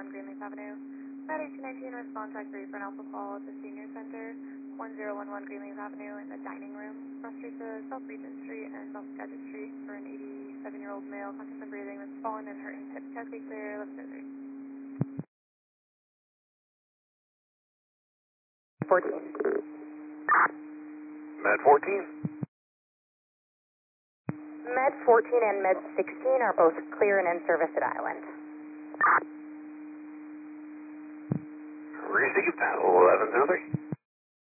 1011 Greenleaf Avenue. Med 1819, response track 3 for an alpha call at the Senior Center, 1011 Greenleaf Avenue in the dining room. Cross streets of South Regent Street and South Skagit Street for an 87-year-old male, conscious of breathing, that's fallen and hurting hip. Cascade clear, left surgery. 14. Med 14. Med 14 and Med 16 are both clear and in service at Island. Received. 1103.